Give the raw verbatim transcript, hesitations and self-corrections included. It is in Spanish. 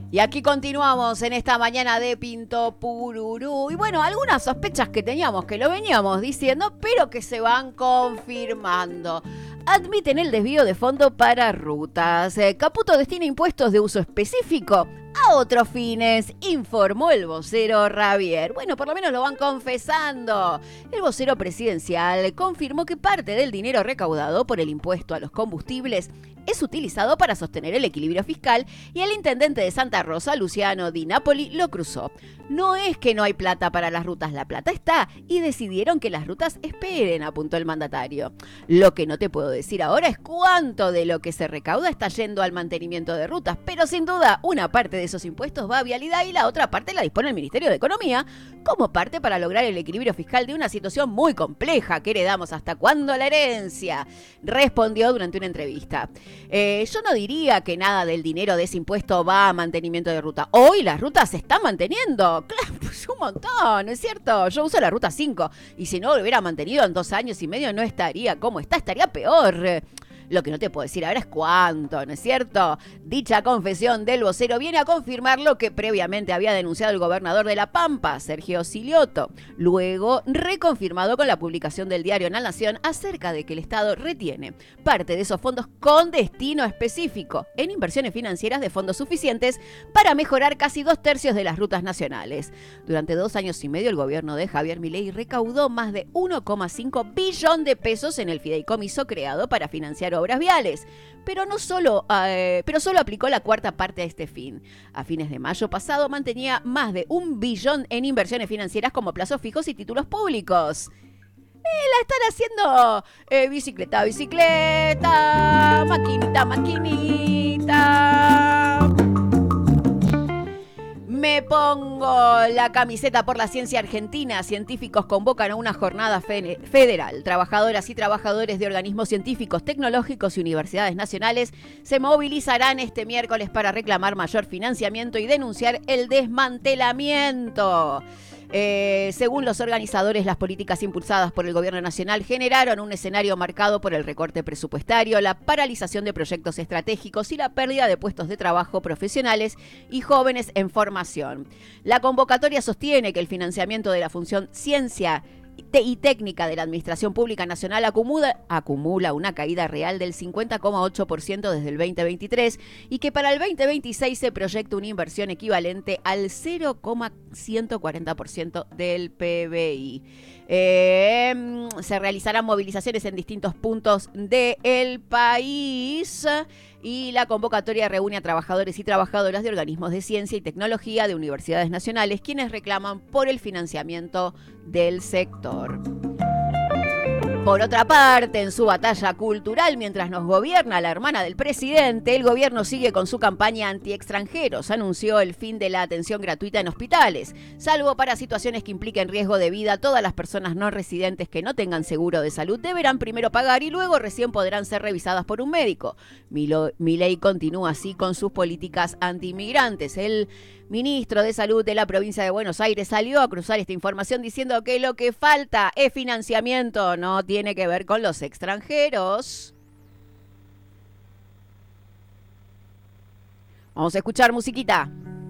Y aquí continuamos en esta mañana de Pinto Pururú. Y bueno, algunas sospechas que teníamos, que lo veníamos diciendo, pero que se van confirmando. Admiten el desvío de fondo para rutas. Caputo destina impuestos de uso específico a otros fines, informó el vocero Ravier. Bueno, por lo menos lo van confesando. El vocero presidencial confirmó que parte del dinero recaudado por el impuesto a los combustibles es utilizado para sostener el equilibrio fiscal y el intendente de Santa Rosa, Luciano Di Napoli, lo cruzó. No es que no hay plata para las rutas, la plata está y decidieron que las rutas esperen, apuntó el mandatario. Lo que no te puedo decir ahora es cuánto de lo que se recauda está yendo al mantenimiento de rutas, pero sin duda una parte de esos impuestos va a vialidad y la otra parte la dispone el Ministerio de Economía como parte para lograr el equilibrio fiscal de una situación muy compleja que heredamos. ¿Hasta cuándo la herencia?, respondió durante una entrevista. Eh, yo no diría que nada del dinero de ese impuesto va a mantenimiento de ruta. Hoy las rutas se están manteniendo. Claro, pues un montón, ¿no es cierto? Yo uso la ruta cinco y si no lo hubiera mantenido en dos años y medio no estaría como está, estaría peor. Lo que no te puedo decir ahora es cuánto, ¿no es cierto? Dicha confesión del vocero viene a confirmar lo que previamente había denunciado el gobernador de La Pampa, Sergio Silioto, luego reconfirmado con la publicación del diario La Nación acerca de que el Estado retiene parte de esos fondos con destino específico en inversiones financieras de fondos suficientes para mejorar casi dos tercios de las rutas nacionales. Durante dos años y medio el gobierno de Javier Milei recaudó más de uno coma cinco billón de pesos en el fideicomiso creado para financiar obras viales, pero no solo, eh, pero solo aplicó la cuarta parte a este fin. A fines de mayo pasado mantenía más de un billón en inversiones financieras como plazos fijos y títulos públicos. Eh, la están haciendo eh, bicicleta, bicicleta, maquinita, maquinita. Me pongo la camiseta por la ciencia argentina. Científicos convocan a una jornada fe- federal. Trabajadoras y trabajadores de organismos científicos, tecnológicos y universidades nacionales se movilizarán este miércoles para reclamar mayor financiamiento y denunciar el desmantelamiento. Eh, según los organizadores, las políticas impulsadas por el gobierno nacional generaron un escenario marcado por el recorte presupuestario, la paralización de proyectos estratégicos y la pérdida de puestos de trabajo profesionales y jóvenes en formación. La convocatoria sostiene que el financiamiento de la función ciencia y técnica de la Administración Pública Nacional acumula, acumula una caída real del cincuenta coma ocho por ciento desde el veinte veintitrés y que para el veinte veintiséis se proyecta una inversión equivalente al cero coma ciento cuarenta por ciento del P B I. Eh, se realizarán movilizaciones en distintos puntos del país y la convocatoria reúne a trabajadores y trabajadoras de organismos de ciencia y tecnología de universidades nacionales, quienes reclaman por el financiamiento del sector. Por otra parte, en su batalla cultural, mientras nos gobierna la hermana del presidente, el gobierno sigue con su campaña anti-extranjeros. Anunció el fin de la atención gratuita en hospitales, salvo para situaciones que impliquen riesgo de vida. Todas las personas no residentes que no tengan seguro de salud deberán primero pagar y luego recién podrán ser revisadas por un médico. Milei continúa así con sus políticas anti-inmigrantes. El ministro de Salud de la provincia de Buenos Aires salió a cruzar esta información diciendo que lo que falta es financiamiento, no tiene que ver con los extranjeros. Vamos a escuchar musiquita.